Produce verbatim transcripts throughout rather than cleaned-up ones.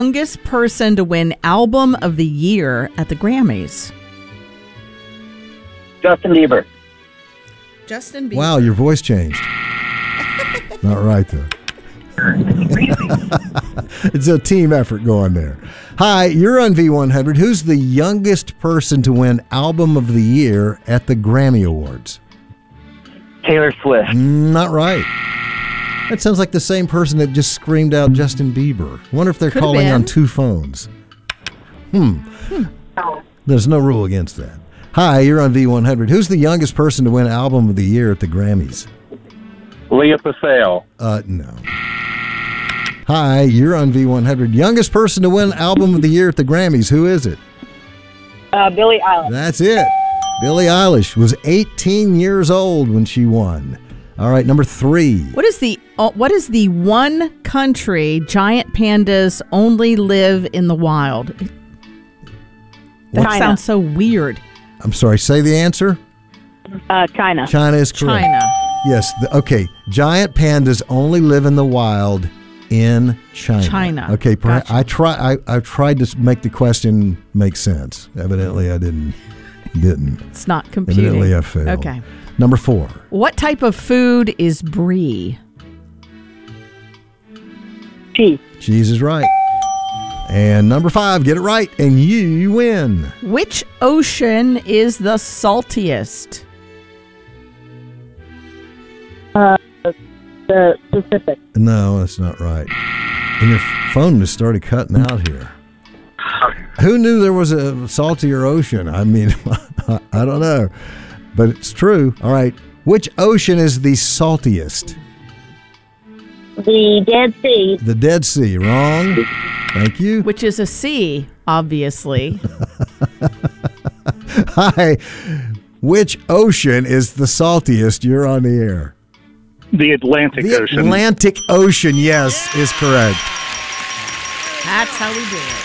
youngest person to win Album of the Year at the Grammys? Justin Bieber. Justin Bieber. Wow, your voice changed. Not right, though. It's a team effort going there. Hi, you're on V one hundred. Who's the youngest person to win Album of the Year at the Grammy Awards? Taylor Swift. Not right. That sounds like the same person that just screamed out Justin Bieber. Wonder if they're Could've calling been. on two phones. Hmm. Hmm. There's no rule against that. Hi, you're on V one hundred. Who's the youngest person to win Album of the Year at the Grammys? Leah Pasale. Uh, no. Hi, you're on V one hundred. Youngest person to win Album of the Year at the Grammys. Who is it? Uh, Billie Eilish. That's it. Billie Eilish was eighteen years old when she won. All right, number three. What is the uh, what is the one country giant pandas only live in the wild? That China. sounds so weird. I'm sorry, say the answer. Uh, China. China is correct. China. Yes, the, okay. Giant pandas only live in the wild in China. China. Okay, per- Gotcha. I try. I, I tried to make the question make sense. Evidently, I didn't. Didn't. It's not computing. Evidently, I failed. Okay. Number four. What type of food is brie? Cheese. Cheese is right. And number five, get it right, and you win. Which ocean is the saltiest? Uh, the Pacific. No, that's not right. And your phone just started cutting out here. Who knew there was a saltier ocean? I mean, I don't know. But it's true. All right. Which ocean is the saltiest? The Dead Sea. The Dead Sea. Wrong. Thank you. Which is a sea, obviously. Hi. Which ocean is the saltiest? You're on the air. The Atlantic The Ocean. Atlantic Ocean, yes, is correct. That's how we do it.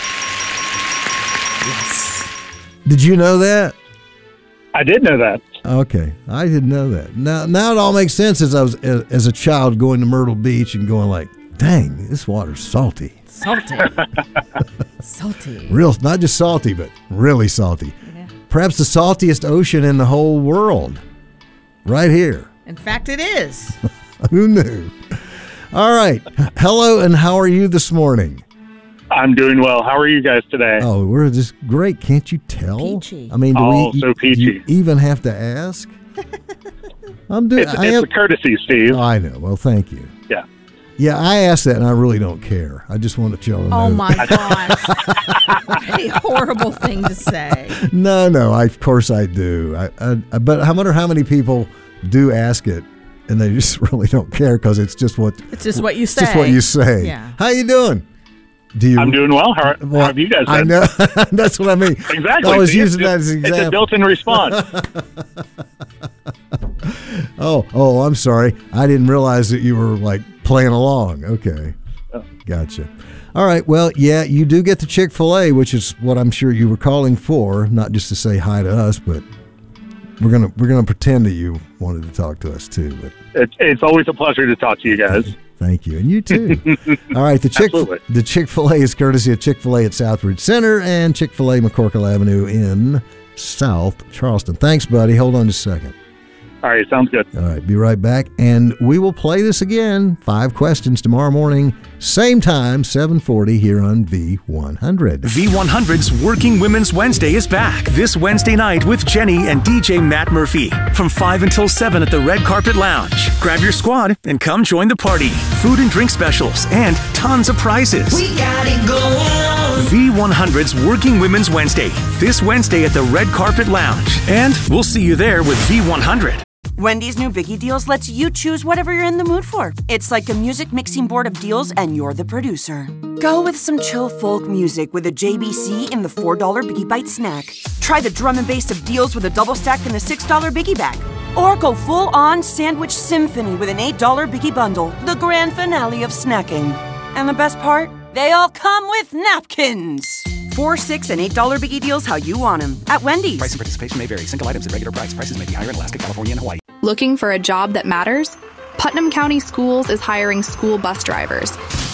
Yes. Did you know that? I did know that. Okay, I didn't know that. Now, now it all makes sense as I was as, as a child going to Myrtle Beach and going like, "Dang, this water's salty." Salty. Salty. Real, not just salty, but really salty. Yeah. Perhaps the saltiest ocean in the whole world, right here. In fact, it is. Who knew? All right. Hello, and how are you this morning? I'm doing well. How are you guys today? Oh, we're just great. Can't you tell? Peachy. I mean, do Oh, we so do you peachy. even have to ask? I'm doing. It's, I it's am, a courtesy, Steve. oh, I know. Well, thank you. Yeah. Yeah, I asked that, and I really don't care. I just want to y'all to know. Oh, my gosh. A horrible thing to say. No, no. I, of course, I do. I, I, but I wonder how many people do ask it, and they just really don't care because it's just what It's just what you it's say. just what you say. Yeah. How you doing? Do you? I'm doing well. How, Well, how have you guys been? I know. That's what I mean. Exactly. I was See, using it's, that as an It's a example. built-in response. Oh, oh, I'm sorry. I didn't realize that you were like playing along. Okay. Oh. Gotcha. All right. Well, yeah, you do get the Chick-fil-A, which is what I'm sure you were calling for, not just to say hi to us, but we're gonna we're gonna pretend that you wanted to talk to us too. But it's, it's always a pleasure to talk to you guys. thank you, and you too. All right, the Chick Absolutely. the Chick-fil-A is courtesy of Chick-fil-A at Southridge Center and Chick-fil-A McCorkle Avenue in South Charleston. Thanks, buddy. Hold on just a second. All right, sounds good. All right, be right back. And we will play this again. Five questions tomorrow morning, same time, seven forty here on V one hundred. V one hundred's Working Women's Wednesday is back this Wednesday night with Jenny and D J Matt Murphy from five until seven at the Red Carpet Lounge. Grab your squad and come join the party. Food and drink specials and tons of prizes. We got it going on. V one hundred's Working Women's Wednesday this Wednesday at the Red Carpet Lounge. And we'll see you there with V one hundred. Wendy's new Biggie Deals lets you choose whatever you're in the mood for. It's like a music mixing board of deals, and you're the producer. Go with some chill folk music with a J B C in the four dollar Biggie Bite snack. Try the drum and bass of deals with a double stack in the six dollar Biggie Bag. Or go full-on sandwich symphony with an eight dollar Biggie Bundle, the grand finale of snacking. And the best part? They all come with napkins. Four, six, and eight dollar Biggie Deals how you want them at Wendy's. Price and participation may vary. Single items at regular price. Prices may be higher in Alaska, California, and Hawaii. Looking for a job that matters? Putnam County Schools is hiring school bus drivers.